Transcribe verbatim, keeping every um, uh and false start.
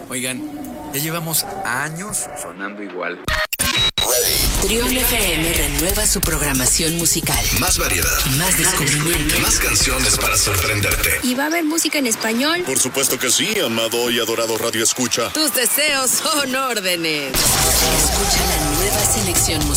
Oigan, ya llevamos años sonando igual. Trión F M renueva su programación musical. Más variedad. Más descubrimiento. Más canciones para sorprenderte. ¿Y va a haber música en español? Por supuesto que sí, amado y adorado Radio Escucha. Tus deseos son órdenes. Escucha la nueva selección musical.